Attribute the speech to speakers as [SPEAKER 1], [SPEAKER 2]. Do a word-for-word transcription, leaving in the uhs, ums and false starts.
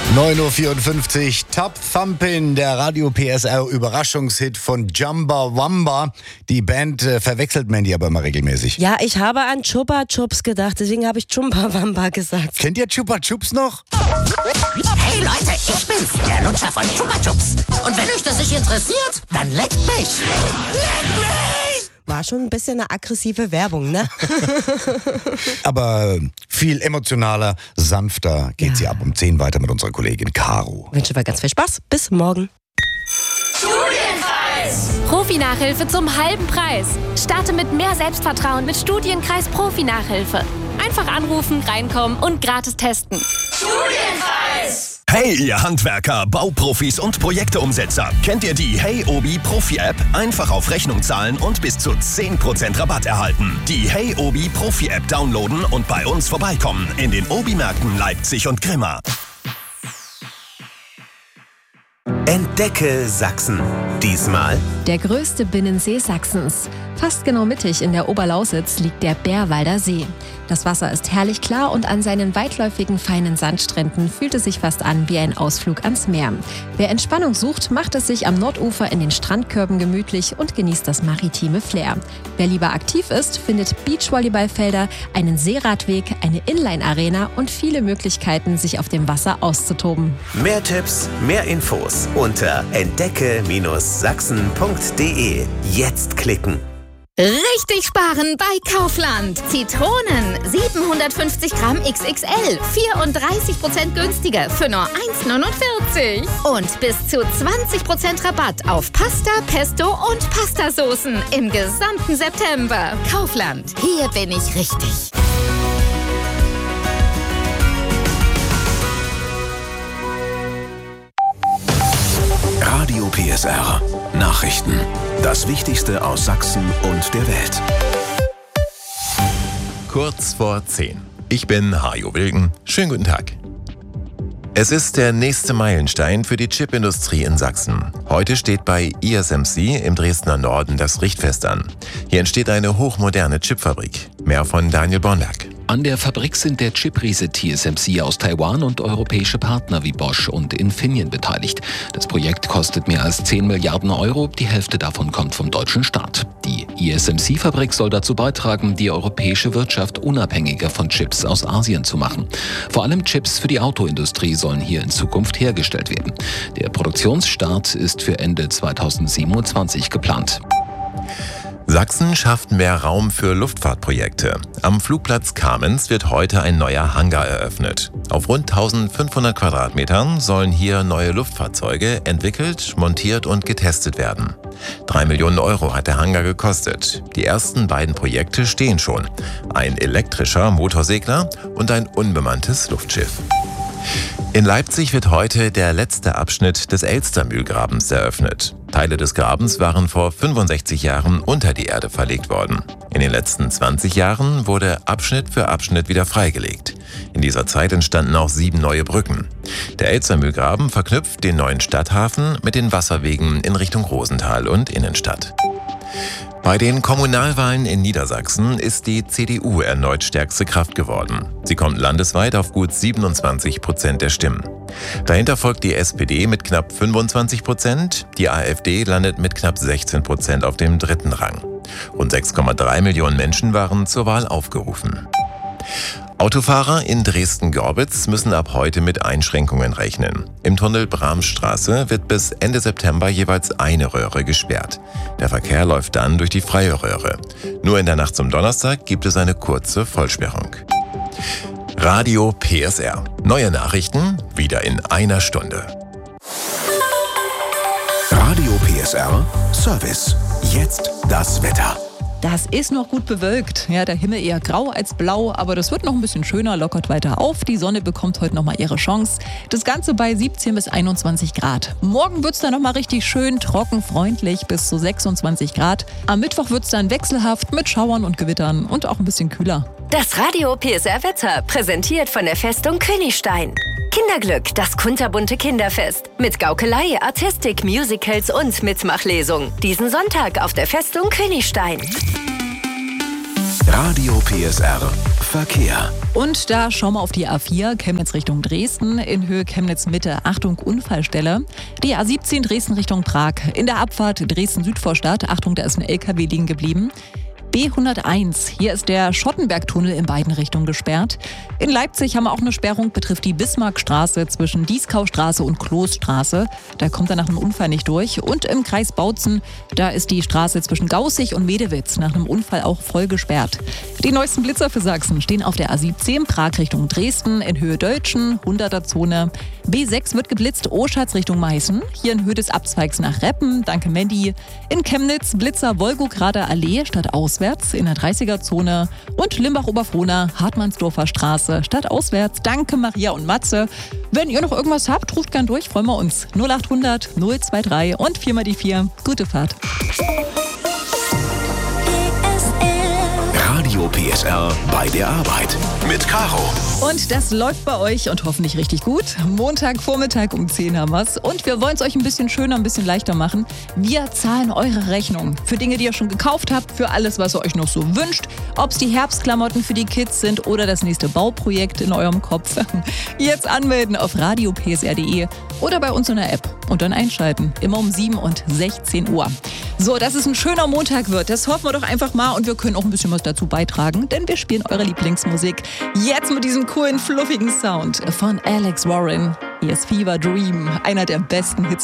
[SPEAKER 1] neun Uhr vierundfünfzig, Top Thumpin', der Radio P S R Überraschungshit von Jumba Wamba. Die Band äh, verwechselt Mandy aber immer regelmäßig.
[SPEAKER 2] Ja, ich habe an Chupa Chups gedacht, deswegen habe ich Jumba Wamba gesagt.
[SPEAKER 1] Kennt ihr Chupa Chups noch?
[SPEAKER 3] Hey Leute, ich bin's, der Lutscher von Chupa Chups. Und wenn euch das nicht interessiert, dann leckt mich. Leckt mich!
[SPEAKER 2] War schon ein bisschen eine aggressive Werbung, ne?
[SPEAKER 1] Aber viel emotionaler, sanfter geht ja. sie ab um zehn weiter mit unserer Kollegin Caro.
[SPEAKER 2] Wünschen wir ganz viel Spaß. Bis morgen.
[SPEAKER 4] Studienkreis! Profi-Nachhilfe zum halben Preis. Starte mit mehr Selbstvertrauen mit Studienkreis Profi-Nachhilfe. Einfach anrufen, reinkommen und gratis testen. Studienkreis!
[SPEAKER 5] Hey, ihr Handwerker, Bauprofis und Projekteumsetzer. Kennt ihr die Hey Obi Profi-App? Einfach auf Rechnung zahlen und bis zu zehn Prozent Rabatt erhalten. Die Hey Obi Profi-App downloaden und bei uns vorbeikommen. In den Obi-Märkten Leipzig und Grimma.
[SPEAKER 6] Entdecke Sachsen. Diesmal
[SPEAKER 7] der größte Binnensee Sachsens. Fast genau mittig in der Oberlausitz liegt der Bärwalder See. Das Wasser ist herrlich klar und an seinen weitläufigen feinen Sandstränden fühlt es sich fast an wie ein Ausflug ans Meer. Wer Entspannung sucht, macht es sich am Nordufer in den Strandkörben gemütlich und genießt das maritime Flair. Wer lieber aktiv ist, findet Beachvolleyballfelder, einen Seeradweg, eine Inline-Arena und viele Möglichkeiten, sich auf dem Wasser auszutoben.
[SPEAKER 6] Mehr Tipps, mehr Infos unter entdecke Sachsen punkt de. Jetzt klicken.
[SPEAKER 8] Richtig sparen bei Kaufland. Zitronen siebenhundertfünfzig Gramm X X L, vierunddreißig Prozent günstiger für nur eins neunundvierzig. Und bis zu zwanzig Prozent Rabatt auf Pasta, Pesto und Pastasoßen im gesamten September. Kaufland, hier bin ich richtig.
[SPEAKER 9] Radio P S R. Nachrichten. Das Wichtigste aus Sachsen und der Welt.
[SPEAKER 10] Kurz vor zehn. Ich bin Hajo Wilken. Schönen guten Tag. Es ist der nächste Meilenstein für die Chipindustrie in Sachsen. Heute steht bei I S M C im Dresdner Norden das Richtfest an. Hier entsteht eine hochmoderne Chipfabrik. Mehr von Daniel Bornberg.
[SPEAKER 11] An der Fabrik sind der Chipriese T S M C aus Taiwan und europäische Partner wie Bosch und Infineon beteiligt. Das Projekt kostet mehr als zehn Milliarden Euro, die Hälfte davon kommt vom deutschen Staat. Die I S M C-Fabrik soll dazu beitragen, die europäische Wirtschaft unabhängiger von Chips aus Asien zu machen. Vor allem Chips für die Autoindustrie sollen hier in Zukunft hergestellt werden. Der Produktionsstart ist für Ende zweitausendsiebenundzwanzig geplant.
[SPEAKER 10] Sachsen schafft mehr Raum für Luftfahrtprojekte. Am Flugplatz Kamenz wird heute ein neuer Hangar eröffnet. Auf rund eintausendfünfhundert Quadratmetern sollen hier neue Luftfahrzeuge entwickelt, montiert und getestet werden. Drei Millionen Euro hat der Hangar gekostet. Die ersten beiden Projekte stehen schon. Ein elektrischer Motorsegler und ein unbemanntes Luftschiff. In Leipzig wird heute der letzte Abschnitt des Elstermühlgrabens eröffnet. Teile des Grabens waren vor fünfundsechzig Jahren unter die Erde verlegt worden. In den letzten zwanzig Jahren wurde Abschnitt für Abschnitt wieder freigelegt. In dieser Zeit entstanden auch sieben neue Brücken. Der Elstermühlgraben verknüpft den neuen Stadthafen mit den Wasserwegen in Richtung Rosenthal und Innenstadt. Bei den Kommunalwahlen in Niedersachsen ist die C D U erneut stärkste Kraft geworden. Sie kommt landesweit auf gut siebenundzwanzig Prozent der Stimmen. Dahinter folgt die S P D mit knapp fünfundzwanzig Prozent, die AfD landet mit knapp sechzehn Prozent auf dem dritten Rang. Rund sechs Komma drei Millionen Menschen waren zur Wahl aufgerufen. Autofahrer in Dresden-Gorbitz müssen ab heute mit Einschränkungen rechnen. Im Tunnel Bramstraße wird bis Ende September jeweils eine Röhre gesperrt. Der Verkehr läuft dann durch die freie Röhre. Nur in der Nacht zum Donnerstag gibt es eine kurze Vollsperrung. Radio P S R. Neue Nachrichten wieder in einer Stunde.
[SPEAKER 9] Radio P S R Service. Jetzt das Wetter.
[SPEAKER 12] Das ist noch gut bewölkt. Ja, der Himmel eher grau als blau, aber das wird noch ein bisschen schöner, lockert weiter auf. Die Sonne bekommt heute nochmal ihre Chance. Das Ganze bei siebzehn bis einundzwanzig Grad. Morgen wird es dann nochmal richtig schön, trocken, freundlich bis zu sechsundzwanzig Grad. Am Mittwoch wird es dann wechselhaft mit Schauern und Gewittern und auch ein bisschen kühler.
[SPEAKER 13] Das Radio P S R Wetter, präsentiert von der Festung Königstein. Kinderglück, das kunterbunte Kinderfest. Mit Gaukelei, Artistik, Musicals und Mitmachlesung. Diesen Sonntag auf der Festung Königstein.
[SPEAKER 9] Radio P S R Verkehr.
[SPEAKER 12] Und da schauen wir auf die A vier, Chemnitz Richtung Dresden, in Höhe Chemnitz Mitte. Achtung, Unfallstelle. Die A siebzehn, Dresden Richtung Prag. In der Abfahrt Dresden-Südvorstadt. Achtung, da ist ein L K W liegen geblieben. B hunderteins, hier ist der Schottenbergtunnel in beiden Richtungen gesperrt. In Leipzig haben wir auch eine Sperrung, betrifft die Bismarckstraße zwischen Dieskaustraße und Kloßstraße. Da kommt er nach einem Unfall nicht durch. Und im Kreis Bautzen, da ist die Straße zwischen Gaußig und Medewitz nach einem Unfall auch voll gesperrt. Die neuesten Blitzer für Sachsen stehen auf der A siebzehn, Prag Richtung Dresden, in Höhe Deutschen, hunderter Zone. B sechs wird geblitzt, Oschatz Richtung Meißen, hier in Höhe des Abzweigs nach Reppen, danke Mandy. In Chemnitz, Blitzer Wolgograder Allee statt auswärts in der dreißiger Zone. Und Limbach-Oberfrohna, Hartmannsdorfer Straße statt auswärts, danke Maria und Matze. Wenn ihr noch irgendwas habt, ruft gern durch, freuen wir uns. null acht hundert null zwei drei und vier mal die vier. Gute Fahrt.
[SPEAKER 9] Radio P S R bei der Arbeit mit Caro.
[SPEAKER 12] Und das läuft bei euch und hoffentlich richtig gut. Montagvormittag um zehn haben wir's. Und wir wollen es euch ein bisschen schöner, ein bisschen leichter machen. Wir zahlen eure Rechnung für Dinge, die ihr schon gekauft habt, für alles, was ihr euch noch so wünscht. Ob es die Herbstklamotten für die Kids sind oder das nächste Bauprojekt in eurem Kopf. Jetzt anmelden auf radio p s r punkt d e oder bei uns in der App und dann einschalten. Immer um sieben und sechzehn Uhr. So, dass es ein schöner Montag wird, das hoffen wir doch einfach mal und wir können auch ein bisschen was dazu beitragen, denn wir spielen eure Lieblingsmusik. Jetzt mit diesem coolen, fluffigen Sound von Alex Warren. Hier ist Fever Dream, einer der besten Hits